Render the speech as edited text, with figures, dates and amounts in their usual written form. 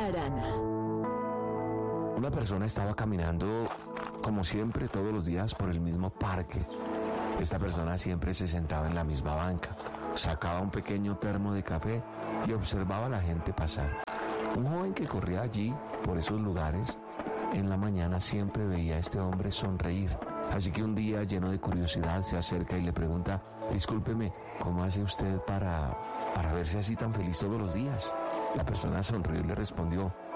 Arana. Una persona estaba caminando, como siempre, todos los días por el mismo parque. Esta persona siempre se sentaba en la misma banca, sacaba un pequeño termo de café y observaba a la gente pasar. Un joven que corría allí, por esos lugares, en la mañana siempre veía a este hombre sonreír. Así que un día, lleno de curiosidad, se acerca y le pregunta: discúlpeme, ¿cómo hace usted para verse así tan feliz todos los días? La persona sonrió y le respondió: